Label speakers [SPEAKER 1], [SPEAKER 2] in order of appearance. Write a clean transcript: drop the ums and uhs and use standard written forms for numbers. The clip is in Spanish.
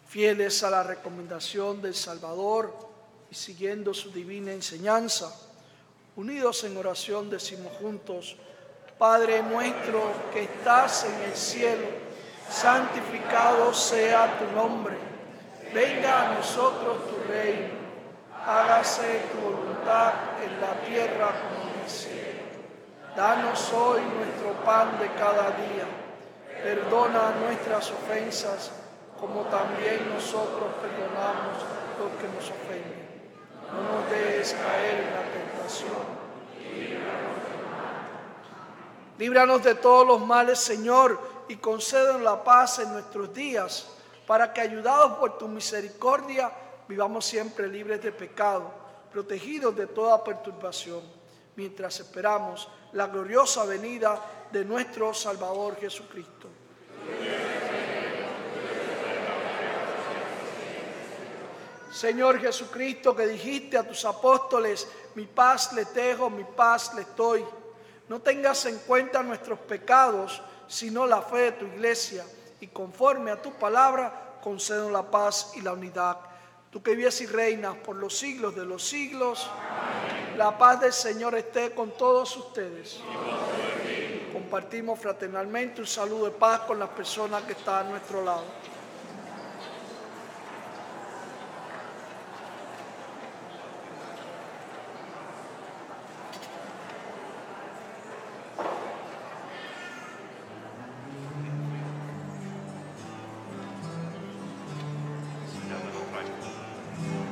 [SPEAKER 1] Fieles a la recomendación del Salvador y siguiendo su divina enseñanza, unidos en oración decimos juntos: Padre nuestro que estás en el cielo, santificado sea tu nombre. Venga a nosotros tu reino. Hágase tu voluntad en la tierra como en el cielo. Danos hoy nuestro pan de cada día. Perdona nuestras ofensas, como también nosotros perdonamos a los que nos ofenden. No nos dejes caer en la tentación. Líbranos de todos los males, Señor, y concédenos la paz en nuestros días, para que, ayudados por tu misericordia, vivamos siempre libres de pecado, protegidos de toda perturbación, mientras esperamos la gloriosa venida de nuestro Salvador Jesucristo. Señor Jesucristo, que dijiste a tus apóstoles: mi paz les dejo, mi paz les doy. No tengas en cuenta nuestros pecados, sino la fe de tu iglesia, y conforme a tu palabra, concédenos la paz y la unidad. Tú que vives y reinas por los siglos de los siglos, amén. La paz del Señor esté con todos ustedes. Compartimos fraternalmente un saludo de paz con las personas que están a nuestro lado.